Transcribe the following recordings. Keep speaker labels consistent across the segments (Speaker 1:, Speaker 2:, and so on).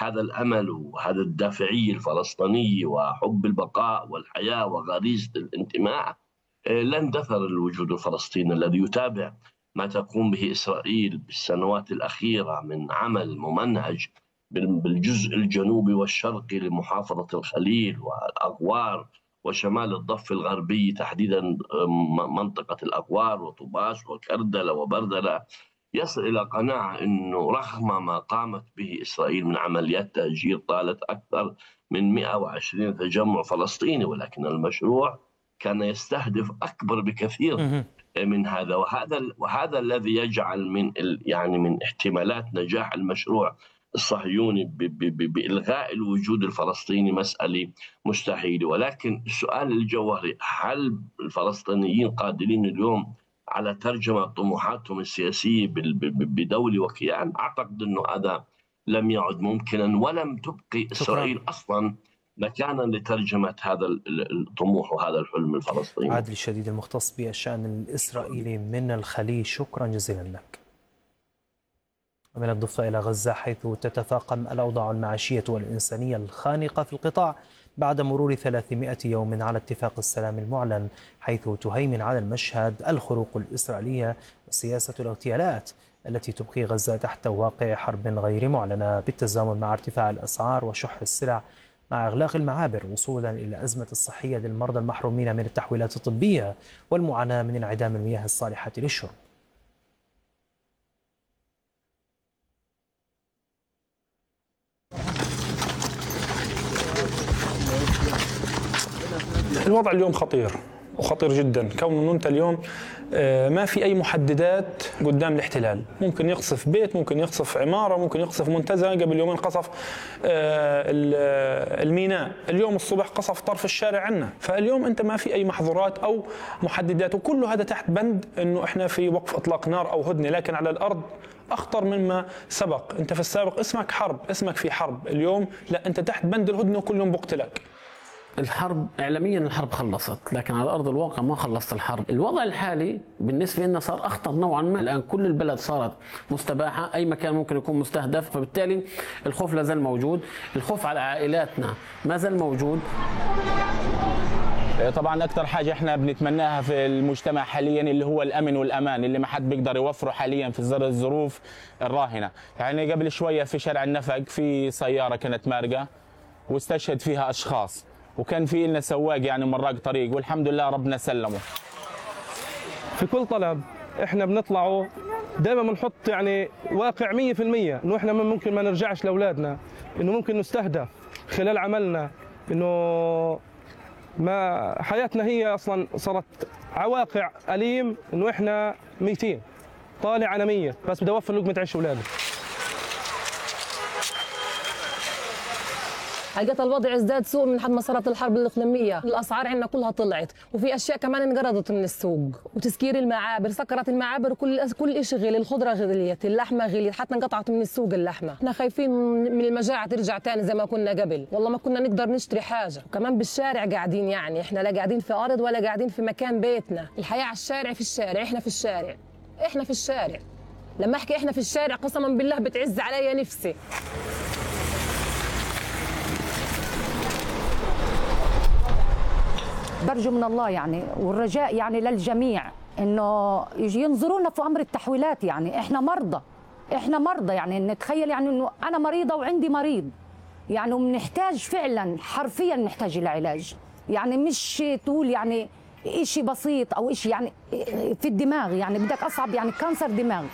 Speaker 1: هذا الأمل وهذا الدافعية الفلسطينية وحب البقاء والحياة وغريزة الانتماء لن دثر الوجود الفلسطيني الذي يتابع ما تقوم به إسرائيل بالسنوات الأخيرة من عمل ممنهج بالجزء الجنوبي والشرقي لمحافظة الخليل والأغوار وشمال الضفة الغربي تحديدا منطقة الأغوار وطوباس وكردلة وبردلة، يصل إلى قناعة أنه رغم ما قامت به إسرائيل من عمليات تهجير طالت أكثر من 120 تجمع فلسطيني، ولكن المشروع كان يستهدف أكبر بكثير من هذا. وهذا الذي يجعل من احتمالات نجاح المشروع الصهيوني بإلغاء الوجود الفلسطيني مسألة مستحيلة. ولكن السؤال الجوهري، هل الفلسطينيين قادرين اليوم على ترجمة طموحاتهم السياسية بدولة وكيان؟ أعتقد أنه هذا لم يعد ممكنا، ولم تبقي إسرائيل أصلا مكانا لترجمة هذا الطموح وهذا الحلم الفلسطيني.
Speaker 2: عادل الشديد المختص بالشأن الإسرائيلي من الخليل، شكرا جزيلا لك. ومن الضفة إلى غزة، حيث تتفاقم الأوضاع المعيشية والإنسانية الخانقة في القطاع بعد مرور 300 يوم على اتفاق السلام المعلن، حيث تهيمن على المشهد الخروق الإسرائيلية وسياسة الاغتيالات التي تبقي غزة تحت واقع حرب غير معلنة، بالتزامن مع ارتفاع الأسعار وشح السلع مع إغلاق المعابر، وصولا إلى الأزمة الصحية للمرضى المحرومين من التحويلات الطبية والمعاناة من انعدام المياه الصالحة للشرب.
Speaker 3: الوضع اليوم خطير وخطير جدا، كونه انت اليوم ما في اي محددات قدام الاحتلال. ممكن يقصف بيت، ممكن يقصف عماره، ممكن يقصف منتزه. قبل يومين قصف الميناء، اليوم الصبح قصف طرف الشارع عنا. فاليوم انت ما في اي محظورات او محددات، وكل هذا تحت بند انه احنا في وقف اطلاق نار او هدنه، لكن على الارض اخطر مما سبق. انت في السابق اسمك حرب، اسمك في حرب، اليوم لا، انت تحت بند الهدنه وكل يوم بقتلك.
Speaker 4: الحرب اعلاميا الحرب خلصت، لكن على ارض الواقع ما خلصت الحرب. الوضع الحالي بالنسبه لنا صار اخطر نوعا ما. الان كل البلد صارت مستباحه، اي مكان ممكن يكون مستهدف، فبالتالي الخوف لا زال موجود. الخوف على عائلاتنا ما زال موجود.
Speaker 5: طبعا اكثر حاجه احنا بنتمناها في المجتمع حاليا اللي هو الامن والامان، اللي ما حد بيقدر يوفره حاليا في الظروف الراهنه. يعني قبل شويه في شارع النفق في سياره كانت مارقه واستشهد فيها اشخاص، وكان في لنا سواق يعني مراق طريق، والحمد لله ربنا سلمه.
Speaker 6: في كل طلب احنا بنطلعه دائما بنحط يعني واقع 100% انه احنا ممكن ما نرجعش لاولادنا، انه ممكن نستهدف خلال عملنا، انه ما حياتنا هي اصلا صارت عواقع اليم، انه احنا ميتين، طالع انا ميت بس بدي اوفر لقمه عيش اولادي.
Speaker 7: حقيقة الوضع ازداد سوء من حد ما صارت الحرب الإقليمية. الأسعار عندنا كلها طلعت، وفي أشياء كمان انقرضت من السوق، وتسكير المعابر سكرت المعابر، كل شيء غلي، الخضرة غليت، اللحمة غليت، حتى انقطعت من السوق اللحمة. احنا خايفين من المجاعة ترجع تاني زي ما كنا قبل، والله ما كنا نقدر نشتري حاجة. وكمان بالشارع قاعدين، يعني احنا لا قاعدين في أرض ولا قاعدين في مكان بيتنا. الحياة على الشارع، في الشارع، احنا في الشارع، احنا في الشارع. لما احكي احنا في الشارع قسما بالله بتعز علي نفسي.
Speaker 8: برجو من الله يعني والرجاء يعني للجميع انه ينظرونا في امر التحويلات. يعني احنا مرضى يعني نتخيل يعني انه انا مريضه وعندي مريض يعني، وبنحتاج فعلا حرفيا نحتاج الى علاج. يعني مش تقول يعني شيء بسيط او شيء يعني في الدماغ، يعني بدك اصعب يعني كانسر دماغ.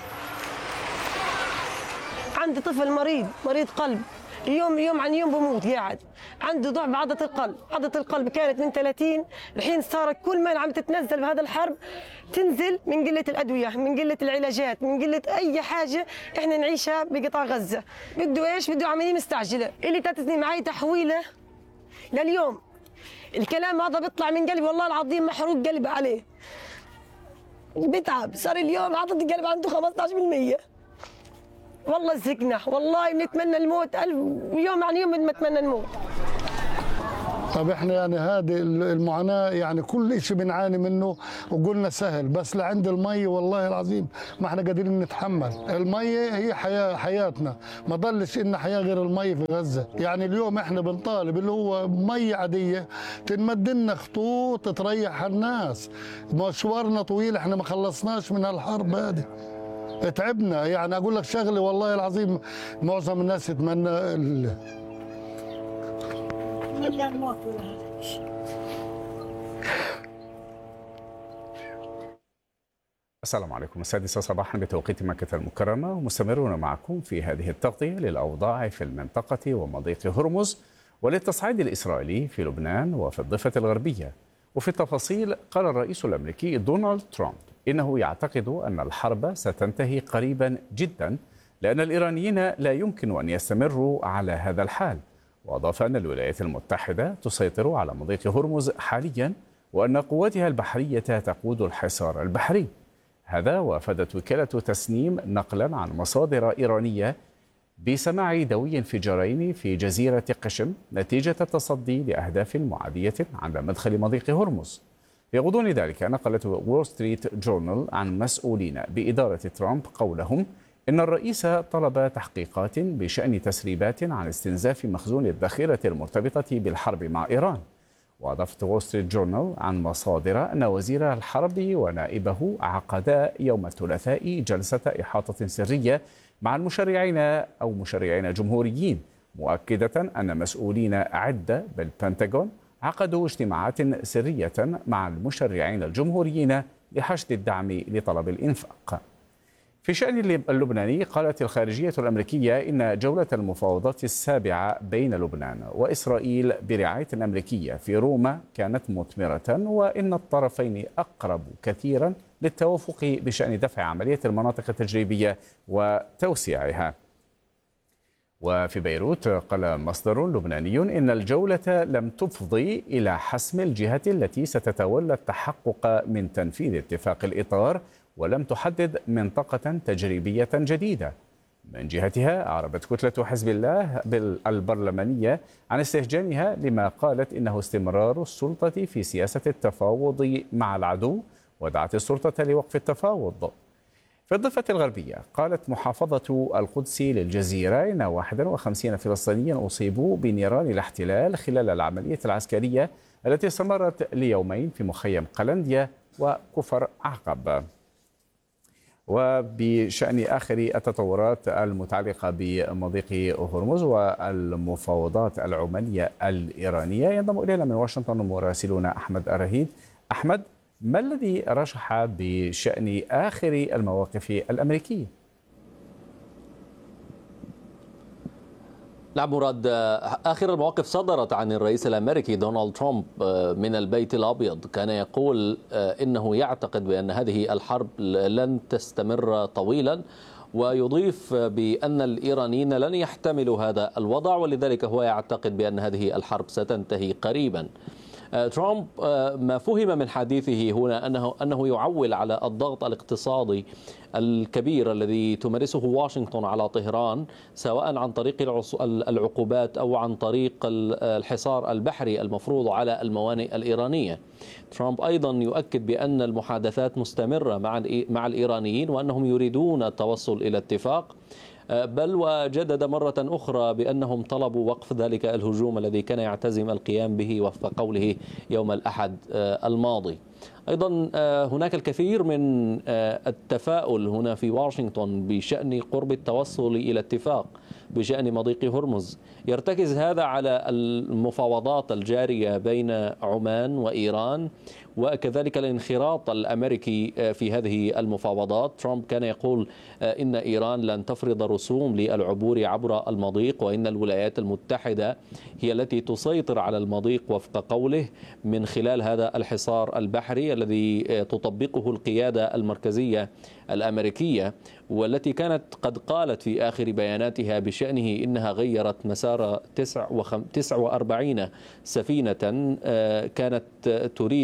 Speaker 9: عندي طفل مريض قلب، يوم عن يوم بموت قاعد. عنده ضعف بعضة القلب، عضلة القلب كانت من 30 الحين صارت كل ما عم تتنزل بهذا الحرب تنزل من قلة الأدوية، من قلة العلاجات، من قلة أي حاجة إحنا نعيشها بقطاع غزة. بده إيش؟ بده عملية مستعجلة. اللي 3 سنين معي تحويلة لليوم. الكلام هذا بيطلع من قلبي والله العظيم، محروق قلبي عليه. بتعب، صار اليوم عضلة القلب عنده 15%. والله زهقنا، والله بنتمنى الموت، يوم عن يوم بنتمنى الموت.
Speaker 10: طب احنا يعني هذه المعاناة يعني كل شيء بنعاني منه وقلنا سهل، بس لعند المي والله العظيم ما احنا قادرين نتحمل. المي هي حياتنا، ما ضلش إن حياة غير المي في غزة. يعني اليوم احنا بنطالب اللي هو مي عادية تنمد لنا خطوط تريح الناس. مشوارنا طويل، احنا ما خلصناش من الحرب هذه، تعبنا. يعني اقول لك شغله والله العظيم معظم الناس تتمنى
Speaker 11: السلام عليكم. 6 صباحا بتوقيت مكة المكرمة، ومستمرون معكم في هذه التغطية للأوضاع في المنطقة ومضيق هرمز وللتصعيد الإسرائيلي في لبنان وفي الضفة الغربية. وفي التفاصيل، قال الرئيس الأمريكي دونالد ترامب إنه يعتقد أن الحرب ستنتهي قريبا جدا، لأن الإيرانيين لا يمكن أن يستمروا على هذا الحال. وأضاف أن الولايات المتحدة تسيطر على مضيق هرمز حاليا، وأن قواتها البحرية تقود الحصار البحري. هذا وافدت وكالة تسنيم نقلا عن مصادر إيرانية بسماع دوي انفجارين في جزيرة قشم نتيجة التصدي لأهداف معادية عند مدخل مضيق هرمز. في غضون ذلك، نقلت وول ستريت جورنال عن مسؤولين بإدارة ترامب قولهم إن الرئيس طلب تحقيقات بشأن تسريبات عن استنزاف مخزون الذخيرة المرتبطة بالحرب مع إيران. وأضافت وول ستريت جورنال عن مصادر أن وزير الحرب ونائبه عقدا يوم الثلاثاء جلسة إحاطة سرية مع مشرعين جمهوريين، مؤكدة أن مسؤولين عدة بالبنتاغون عقدوا اجتماعات سرية مع المشرعين الجمهوريين لحشد الدعم لطلب الإنفاق. في شأن اللبناني، قالت الخارجية الأمريكية إن جولة المفاوضات السابعة بين لبنان وإسرائيل برعاية أمريكية في روما كانت مثمرة، وإن الطرفين أقرب كثيرا للتوافق بشأن دفع عملية المناطق التجريبية وتوسيعها. وفي بيروت، قال مصدر لبناني إن الجولة لم تفضي إلى حسم الجهة التي ستتولى التحقق من تنفيذ اتفاق الإطار، ولم تحدد منطقة تجريبية جديدة. من جهتها، أعربت كتلة حزب الله البرلمانية عن استهجانها لما قالت إنه استمرار السلطة في سياسة التفاوض مع العدو، ودعت السلطة لوقف التفاوض. في الضفة الغربية، قالت محافظة القدس للجزيرة إن 51 فلسطينيا أصيبوا بنيران الاحتلال خلال العملية العسكرية التي استمرت ليومين في مخيم قلنديا وكفر عقب. وبشأن آخر التطورات المتعلقة بمضيق هرمز والمفاوضات العمانية الإيرانية، ينضم إلينا من واشنطن مراسلنا أحمد الرهيد. أحمد، ما الذي رشح بشأن آخر المواقف الأمريكية؟
Speaker 12: نعم مراد، آخر المواقف صدرت عن الرئيس الأمريكي دونالد ترامب من البيت الأبيض. كان يقول إنه يعتقد بأن هذه الحرب لن تستمر طويلا، ويضيف بأن الإيرانيين لن يحتملوا هذا الوضع، ولذلك هو يعتقد بأن هذه الحرب ستنتهي قريبا. ترامب ما فهم من حديثه هنا أنه يعول على الضغط الاقتصادي الكبير الذي تمارسه واشنطن على طهران، سواء عن طريق العقوبات أو عن طريق الحصار البحري المفروض على الموانئ الإيرانية. ترامب أيضا يؤكد بأن المحادثات مستمرة مع الإيرانيين، وأنهم يريدون التوصل إلى اتفاق، بل وجدد مرة أخرى بأنهم طلبوا وقف ذلك الهجوم الذي كان يعتزم القيام به وفق قوله يوم الأحد الماضي. أيضا هناك الكثير من التفاؤل هنا في واشنطن بشأن قرب التوصل إلى اتفاق بشأن مضيق هرمز. يرتكز هذا على المفاوضات الجارية بين عمان وإيران، وكذلك الانخراط الأمريكي في هذه المفاوضات. ترامب كان يقول إن إيران لن تفرض رسوم للعبور عبر المضيق، وإن الولايات المتحدة هي التي تسيطر على المضيق وفق قوله من خلال هذا الحصار البحري الذي تطبقه القيادة المركزية الأمريكية، والتي كانت قد قالت في آخر بياناتها بشأنه إنها غيرت مسار 49 سفينة كانت تريد أن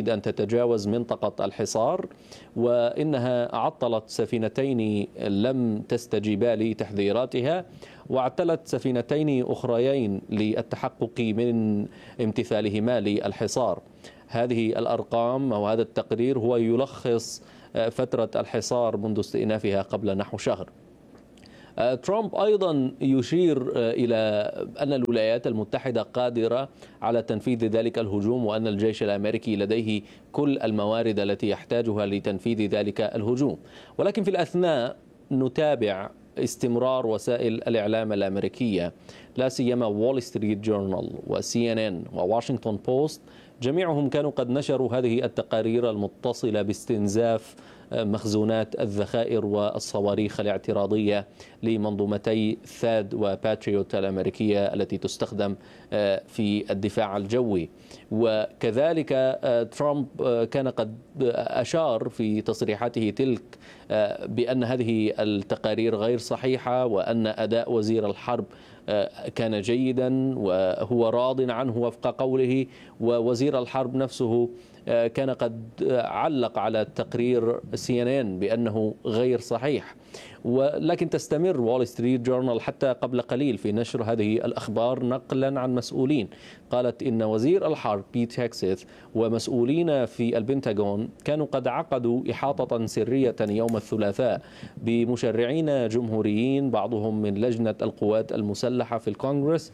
Speaker 12: تتجاوز منطقة الحصار، وإنها عطلت سفينتين لم تستجيبا لتحذيراتها، واعتلت سفينتين أخريين للتحقق من امتثالهما للحصار. هذه الأرقام أو هذا التقرير هو يلخص فترة الحصار منذ استئنافها قبل نحو شهر. ترامب أيضا يشير إلى أن الولايات المتحدة قادرة على تنفيذ ذلك الهجوم، وأن الجيش الأمريكي لديه كل الموارد التي يحتاجها لتنفيذ ذلك الهجوم. ولكن في الأثناء نتابع استمرار وسائل الإعلام الأمريكية، لا سيما وول ستريت جورنال وCNN وواشنطن بوست، جميعهم كانوا قد نشروا هذه التقارير المتصلة باستنزاف مخزونات الذخائر والصواريخ الاعتراضية لمنظومتي ثاد وباتريوت الأمريكية التي تستخدم في الدفاع الجوي. وكذلك ترامب كان قد أشار في تصريحاته تلك بأن هذه التقارير غير صحيحة، وأن أداء وزير الحرب كان جيدا وهو راض عنه وفق قوله. ووزير الحرب نفسه كان قد علق على تقرير CNN بأنه غير صحيح. ولكن تستمر وول ستريت جورنال حتى قبل قليل في نشر هذه الأخبار نقلا عن مسؤولين. قالت إن وزير الحرب بيت هيكسيث ومسؤولين في البنتاغون كانوا قد عقدوا إحاطة سرية يوم الثلاثاء بمشرعين جمهوريين، بعضهم من لجنة القوات المسلحة في الكونغرس،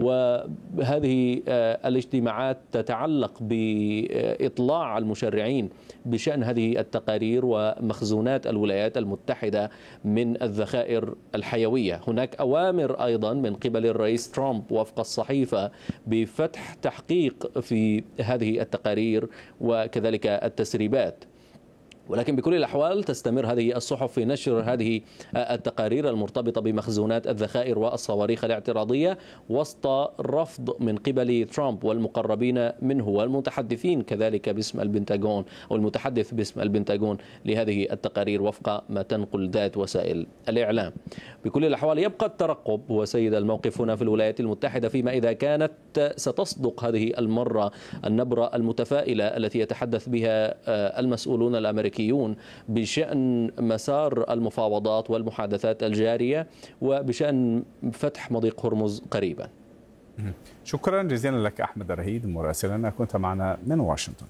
Speaker 12: وهذه الاجتماعات تتعلق بإطلاع المشرعين بشأن هذه التقارير ومخزونات الولايات المتحدة من الذخائر الحيوية. هناك أوامر أيضا من قبل الرئيس ترامب وفق الصحيفة بفتح تحقيق في هذه التقارير وكذلك التسريبات. ولكن بكل الأحوال تستمر هذه الصحف في نشر هذه التقارير المرتبطة بمخزونات الذخائر والصواريخ الاعتراضية وسط رفض من قبل ترامب والمقربين منه والمتحدثين كذلك باسم البنتاغون أو المتحدث باسم البنتاغون لهذه التقارير وفق ما تنقل ذات وسائل الإعلام. بكل الأحوال يبقى الترقب هو سيد الموقف هنا في الولايات المتحدة فيما إذا كانت ستصدق هذه المرة النبرة المتفائلة التي يتحدث بها المسؤولون الأمريكيون بشأن مسار المفاوضات والمحادثات الجارية وبشأن فتح مضيق هرمز قريبا.
Speaker 11: شكرا جزيلا لك أحمد الرهيد مراسلنا، كنت معنا من واشنطن.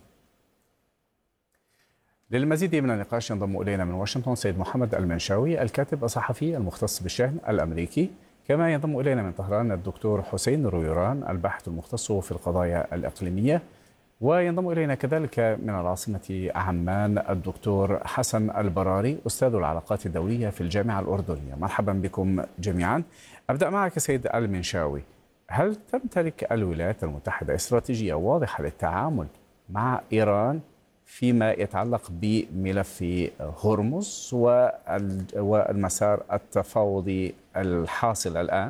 Speaker 11: للمزيد من النقاش ينضم إلينا من واشنطن سيد محمد المنشاوي الكاتب الصحفي المختص بالشأن الأمريكي، كما ينضم إلينا من طهران الدكتور حسين رويران الباحث المختص في القضايا الإقليمية، وينضم إلينا كذلك من العاصمة عمان الدكتور حسن البراري أستاذ العلاقات الدولية في الجامعة الأردنية. مرحبا بكم جميعا. أبدأ معك سيد المنشاوي، هل تمتلك الولايات المتحدة استراتيجية واضحة للتعامل مع إيران فيما يتعلق بملف هرمز والمسار التفاوضي الحاصل الآن؟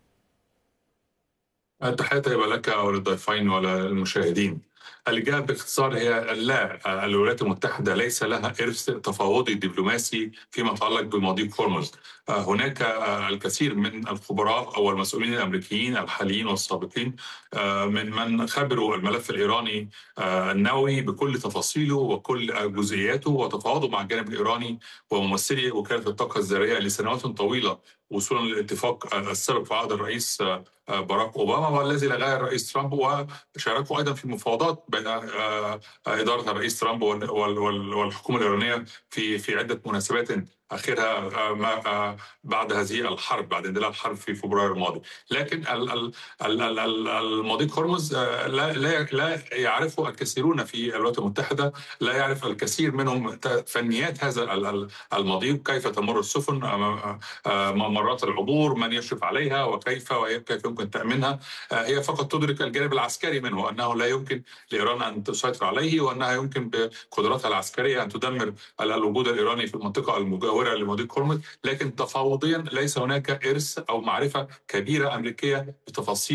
Speaker 13: تحياتي لك وللضيفين وللمشاهدين. الإجابة باختصار هي لا، الولايات المتحدة ليس لها إرث تفاوضي دبلوماسي فيما يتعلق بمضيق هرمز. هناك الكثير من الخبراء أو المسؤولين الأمريكيين الحاليين والسابقين من خبروا الملف الإيراني النووي بكل تفاصيله وكل جزئياته، وتفاوضوا مع الجانب الإيراني وممثلي وكالة الطاقة الذرية لسنوات طويلة وصولا للاتفاق السابق في عهد الرئيس باراك أوباما والذي لغاه الرئيس ترامب، وشاركوا أيضا في المفاوضات بين إدارة الرئيس ترامب والحكومة الإيرانية في عدة مناسبات، آخرها ما بعد هذه الحرب، بعد اندلاع الحرب في فبراير الماضي. لكن المضيق هرمز لا يعرفه الكثيرون في الولايات المتحدة، لا يعرف الكثير منهم فنيات هذا المضيق، كيف تمر السفن، ممرات العبور، من يشرف عليها وكيف يمكن تأمينها. هي فقط تدرك الجانب العسكري منه، أنه لا يمكن لإيران أن تسيطر عليه، وأنها يمكن بقدراتها العسكرية أن تدمر الوجود الإيراني في المنطقة المجاورة لمضيق هرمز. لكن تفاوضيا ليس هناك إرث أو معرفة كبيرة أمريكية بتفاصيل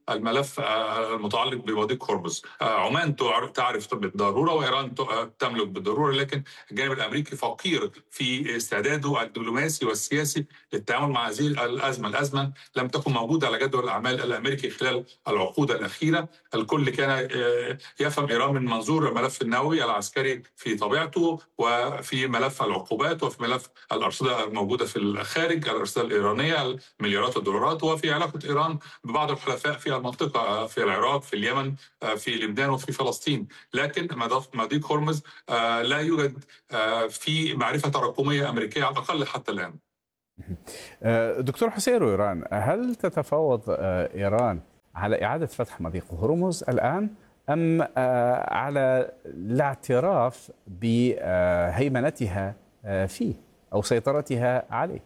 Speaker 13: الملف المتعلق بمضيق هرمز. عمان تعرف بالضرورة وإيران تملك بالضرورة، لكن الجانب الأمريكي فقير في استعداده الدبلوماسي والسياسي للتعامل مع هذه الأزمة. الأزمة لم تكن موجودة على جدول الأعمال الأمريكي خلال العقود الأخيرة. الكل كان يفهم إيران من منظور الملف النووي العسكري في طبيعته، وفي ملف العقوبات، وفي ملف الأرصدة الموجودة في الخارج، الأرصدة الإيرانية مليارات الدولارات، وفي علاقة إيران ببعض الحلفاء في المنطقة، في العراق، في اليمن، في لبنان، وفي فلسطين. لكن مضيق هرمز لا يوجد في معرفة تراكمية أمريكية على الأقل حتى الآن.
Speaker 11: دكتور حسين رويران، هل تتفاوض إيران على إعادة فتح مضيق هرمز الآن، أم على الاعتراف بهيمنتها فيه أو سيطرتها عليه؟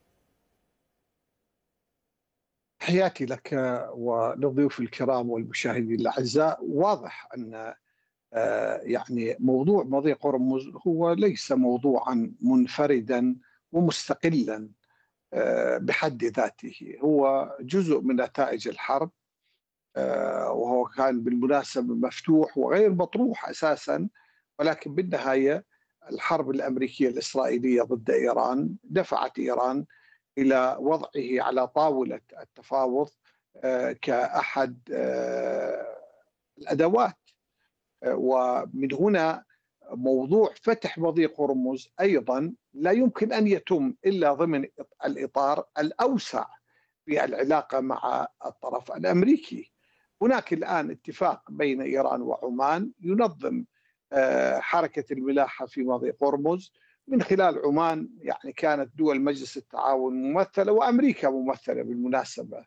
Speaker 14: تحياتي لك وللضيوف الكرام والمشاهدين الأعزاء. واضح أن يعني موضوع مضيق هرمز هو ليس موضوعا منفردا ومستقلا بحد ذاته، هو جزء من نتائج الحرب، وهو كان بالمناسبة مفتوح وغير مطروح أساسا، ولكن بالنهاية الحرب الأمريكية الإسرائيلية ضد إيران دفعت إيران إلى وضعه على طاولة التفاوض كأحد الأدوات. ومن هنا موضوع فتح مضيق هرمز أيضا لا يمكن أن يتم إلا ضمن الإطار الأوسع في العلاقة مع الطرف الأمريكي. هناك الآن اتفاق بين إيران وعمان ينظم حركة الملاحة في مضيق هرمز من خلال عمان. يعني كانت دول مجلس التعاون ممثلة وأمريكا ممثلة بالمناسبة،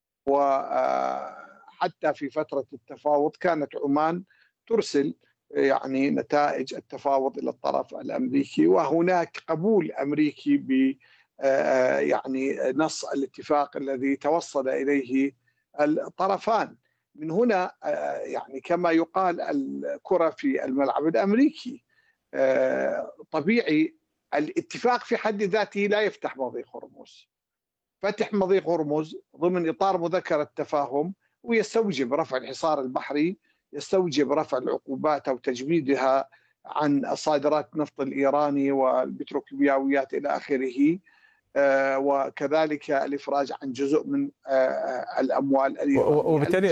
Speaker 14: وحتى في فترة التفاوض كانت عمان ترسل يعني نتائج التفاوض إلى الطرف الأمريكي، وهناك قبول أمريكي ب يعني نص الاتفاق الذي توصل إليه الطرفان. من هنا يعني كما يقال الكرة في الملعب الأمريكي. طبيعي الاتفاق في حد ذاته لا يفتح مضيق هرمز. فتح مضيق هرمز ضمن إطار مذكرة التفاهم ويستوجب رفع الحصار البحري، يستوجب رفع العقوبات أو تجميدها عن صادرات النفط الإيراني والبتروكيماويات إلى آخره، وكذلك الإفراج عن جزء من الأموال الإيرانية.
Speaker 11: وبالتالي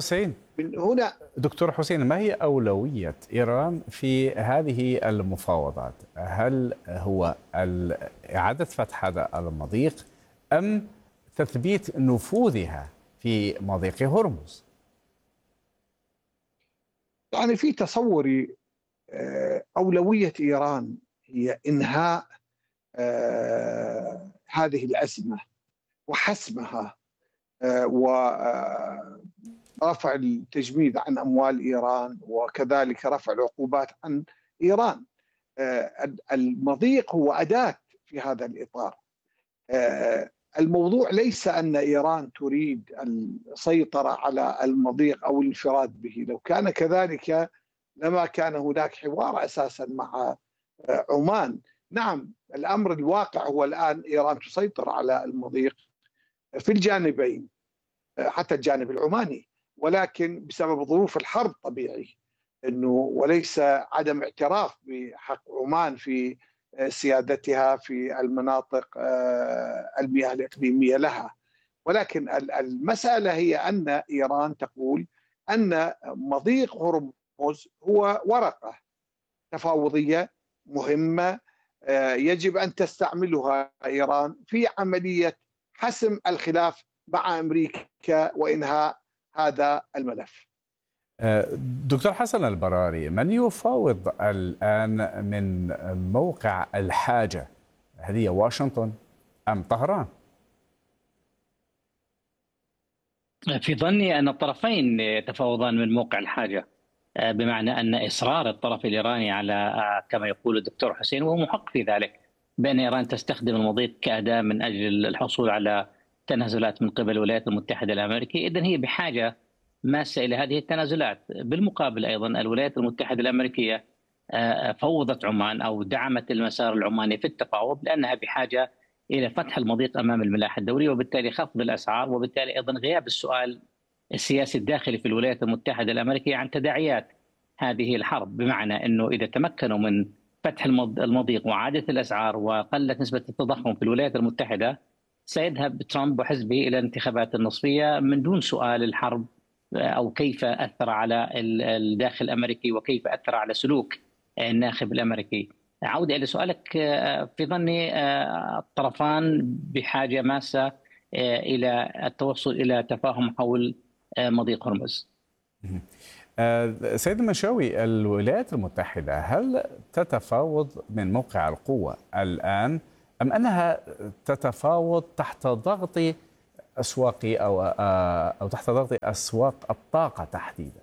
Speaker 11: دكتور حسين، ما هي أولوية إيران في هذه المفاوضات؟ هل هو إعادة فتح هذا المضيق أم تثبيت نفوذها في مضيق هرمز؟
Speaker 14: يعني في تصوري أولوية إيران هي إنهاء هذه الأزمة وحسمها، ورفع التجميد عن أموال إيران، وكذلك رفع العقوبات عن إيران. المضيق هو أداة في هذا الإطار. الموضوع ليس أن إيران تريد السيطرة على المضيق أو الانفراد به، لو كان كذلك لما كان هناك حوار أساسا مع عمان. نعم، الأمر الواقع هو الآن إيران تسيطر على المضيق في الجانبين، حتى الجانب العماني، ولكن بسبب ظروف الحرب طبيعي أنه وليس عدم اعتراف بحق عمان في سيادتها في المناطق المياه الإقليمية لها. ولكن المسألة هي أن إيران تقول أن مضيق هرمز هو ورقة تفاوضية مهمة يجب أن تستعملها إيران في عملية حسم الخلاف مع أمريكا وإنهاء هذا الملف.
Speaker 11: دكتور حسن البراري، من يفاوض الآن من موقع الحاجة؟ هل هي واشنطن أم طهران؟
Speaker 15: في ظني أن الطرفين يتفاوضان من موقع الحاجة، بمعنى أن إصرار الطرف الإيراني على كما يقول الدكتور حسين، وهو محق في ذلك، بأن إيران تستخدم المضيق كأداة من أجل الحصول على تنازلات من قبل الولايات المتحدة الأمريكية. إذن هي بحاجة ماسة إلى هذه التنازلات. بالمقابل أيضا الولايات المتحدة الأمريكية فوضت عمان أو دعمت المسار العماني في التفاوض، لأنها بحاجة إلى فتح المضيق أمام الملاحة الدولية، وبالتالي خفض الأسعار، وبالتالي أيضا غياب السؤال السياسي الداخلي في الولايات المتحدة الأمريكية عن تداعيات هذه الحرب، بمعنى أنه إذا تمكنوا من فتح المضيق وعادة الأسعار وقلت نسبة التضخم في الولايات المتحدة، سيذهب ترامب وحزبه إلى الانتخابات النصفية من دون سؤال الحرب أو كيف أثر على الداخل الأمريكي وكيف أثر على سلوك الناخب الأمريكي. عودة إلى سؤالك، في ظني الطرفان بحاجة ماسة إلى التوصل إلى تفاهم حول مضيق هرمز.
Speaker 11: سيد المنشاوي، الولايات المتحدة هل تتفاوض من موقع القوة الآن أم أنها تتفاوض تحت ضغط أسواق أو تحت ضغط أسواق الطاقة تحديدا؟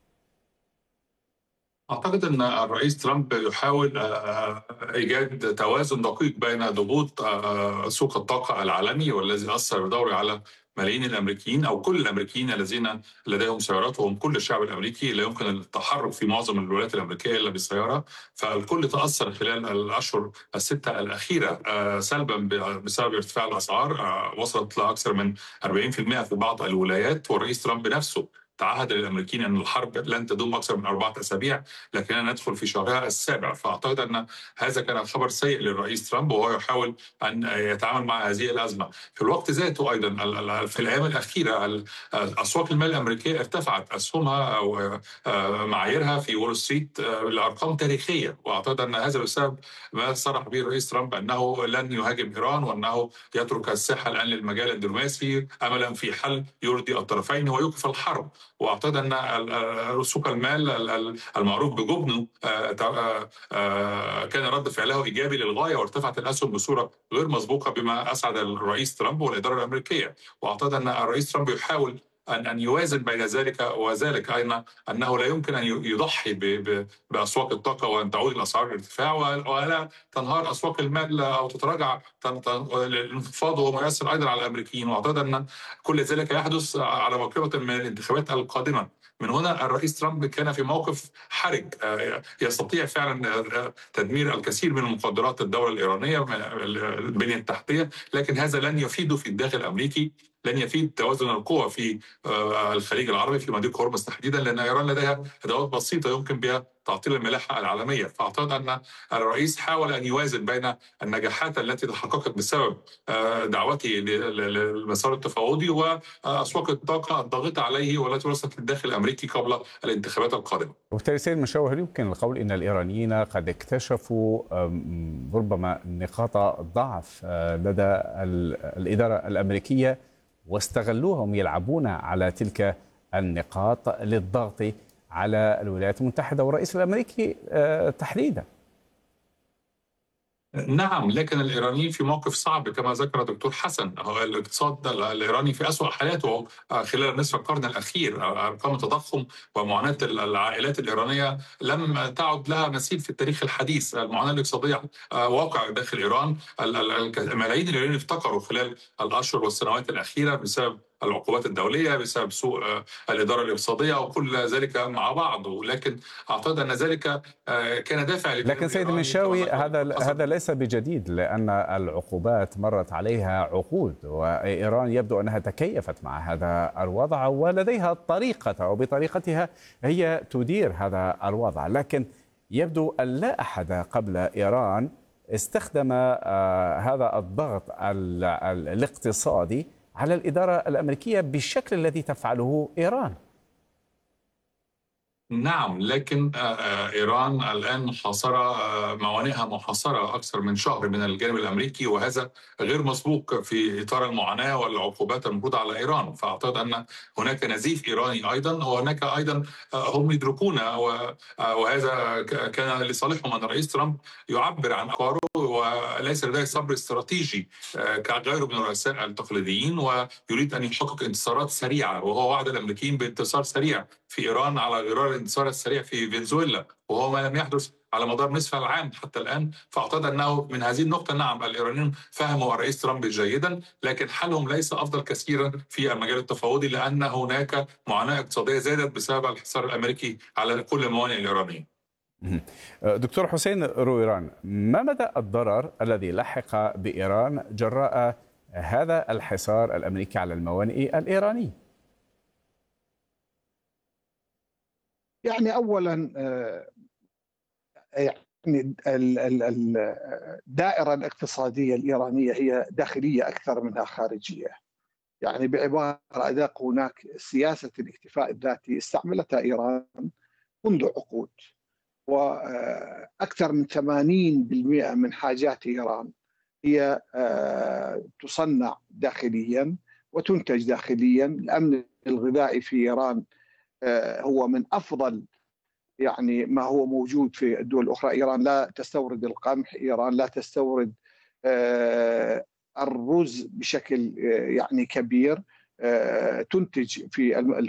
Speaker 13: أعتقد أن الرئيس ترامب يحاول إيجاد توازن دقيق بين ضغوط سوق الطاقة العالمي والذي أثر بدوره على ملايين الأمريكيين أو كل الأمريكيين الذين لديهم سيارات، وهم كل الشعب الأمريكي لا يمكن التحرك في معظم الولايات الأمريكية إلا بالسيارة. فالكل تأثر خلال الأشهر الستة الأخيرة سلبا بسبب ارتفاع الأسعار، وصلت لأكثر من 40% في بعض الولايات. والرئيس ترامب نفسه تعهد للأمريكيين أن الحرب لن تدوم أكثر من 4 أسابيع، لكننا ندخل في شهرها السابع. فأعتقد أن هذا كان خبر سيء للرئيس ترامب، وهو يحاول أن يتعامل مع هذه الأزمة. في الوقت ذاته أيضا في الأيام الأخيرة أسواق المال الأمريكية ارتفعت أسهمها أو معاييرها في وول ستريت لأرقام تاريخية، وأعتقد أن هذا بسبب ما صرح به الرئيس ترامب أنه لن يهاجم إيران، وأنه يترك الساحة الآن للمجال الدبلوماسي أملا في حل يرضي الطرفين ويوقف الحرب. واعتقد ان سوق المال المعروف بجبنه كان رد فعله ايجابي للغايه، وارتفعت الاسهم بصوره غير مسبوقه بما اسعد الرئيس ترامب والاداره الامريكيه. واعتقد ان الرئيس ترامب يحاول أن يوازن بين ذلك وذلك، أين أنه لا يمكن أن يضحي بأسواق الطاقة وأن تعود الأسعار للارتفاع ولا تنهار أسواق المال أو تتراجع الانخفاض، وهو ما يؤثر أيضا على الأمريكيين. وأعتقد أن كل ذلك يحدث على مقربة من الانتخابات القادمة. من هنا الرئيس ترامب كان في موقف حرج، يستطيع فعلا تدمير الكثير من مقدرات الدولة الإيرانية، البنية التحتية، لكن هذا لن يفيده في الداخل الأمريكي، لن يفيد توازن القوى في الخليج العربي في مضيق هرمز تحديدا، لأن إيران لديها أدوات بسيطة يمكن بها تعطيل الملاحة العالمية. فأعتقد أن الرئيس حاول أن يوازن بين النجاحات التي تحققت بسبب دعوته للمسار التفاوضي وأسواق الطاقة الضاغطة عليه والتي وصلت للداخل الأمريكي قبل الانتخابات القادمة.
Speaker 11: وبالتالي سيد المنشاوي، هل يمكن القول أن الإيرانيين قد اكتشفوا ربما نقاط ضعف لدى الإدارة الأمريكية واستغلوها، هم يلعبون على تلك النقاط للضغط على الولايات المتحدة والرئيس الأمريكي تحديدا؟
Speaker 13: نعم، لكن الإيرانيين في موقف صعب كما ذكر دكتور حسن. الاقتصاد الإيراني في أسوأ حالاته خلال نصف القرن الأخير. أرقام التضخم ومعاناة العائلات الإيرانية لم تعد لها مثيل في التاريخ الحديث. المعاناة الاقتصادية واقع داخل إيران. الملايين الإيرانيين افتقروا خلال الأشهر والسنوات الأخيرة بسبب العقوبات الدولية، بسبب سوء الإدارة الاقتصادية وكل ذلك مع بعض. ولكن أعتقد أن ذلك كان دافع.
Speaker 11: لكن سيد المنشاوي، هذا ليس بجديد، لأن العقوبات مرت عليها عقود، وإيران يبدو أنها تكيفت مع هذا الوضع ولديها طريقة، وبطريقتها هي تدير هذا الوضع. لكن يبدو أن لا أحد قبل إيران استخدم هذا الضغط الاقتصادي على الإدارة الأمريكية بالشكل الذي تفعله إيران.
Speaker 13: نعم، لكن إيران الآن محاصرة، موانئها محاصرة أكثر من شهر من الجانب الأمريكي، وهذا غير مسبوق في إطار المعاناة والعقوبات المفروضة على إيران. فأعتقد أن هناك نزيف إيراني أيضا، وهناك أيضا هم يدركون، وهذا كان لصالحهم أن الرئيس ترامب يعبر عن أفكاره وليس لديه صبر استراتيجي كغيره من الرؤساء التقليديين، ويريد أن يحقق انتصارات سريعة، وهو وعد الأمريكيين بانتصار سريع في إيران على غرار الانتصار السريع في فنزويلا، وهو ما لم يحدث على مدار نصف العام حتى الآن. فأعتقد أنه من هذه النقطة نعم الإيرانيين فهموا الرئيس ترامب جيدا، لكن حلهم ليس أفضل كثيرا في المجال التفاوضي، لأن هناك معاناة اقتصادية زادت بسبب الحصار الأمريكي على كل الموانئ الإيرانية.
Speaker 11: دكتور حسين رويران، ما مدى الضرر الذي لحق بإيران جراء هذا الحصار الأمريكي على الموانئ الإيرانية؟
Speaker 14: يعني أولا يعني الدائرة الاقتصادية الإيرانية هي داخلية أكثر منها خارجية. يعني بعبارة أدق، هناك سياسة الاكتفاء الذاتي استعملتها إيران منذ عقود، وأكثر من 80% من حاجات إيران هي تصنع داخليا وتنتج داخليا. الأمن الغذائي في إيران هو من أفضل يعني ما هو موجود في الدول الأخرى. إيران لا تستورد القمح، إيران لا تستورد الرز بشكل يعني كبير، تنتج في